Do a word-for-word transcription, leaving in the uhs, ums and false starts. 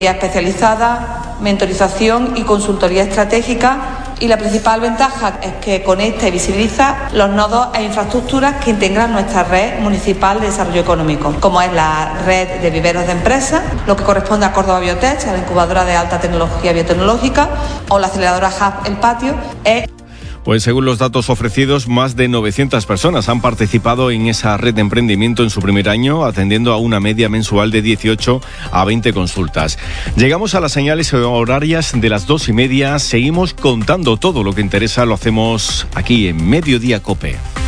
especializada, mentorización y consultoría estratégica. Y la principal ventaja es que conecta y visibiliza los nodos e infraestructuras que integran nuestra red municipal de desarrollo económico, como es la red de viveros de empresas, lo que corresponde a Córdoba Biotech, a la incubadora de alta tecnología biotecnológica, o la aceleradora Hub El Patio. Es Pues según los datos ofrecidos, más de novecientas personas han participado en esa red de emprendimiento en su primer año, atendiendo a una media mensual de dieciocho a veinte consultas. Llegamos a las señales horarias de las dos y media. Seguimos contando todo lo que interesa. Lo hacemos aquí en Mediodía COPE.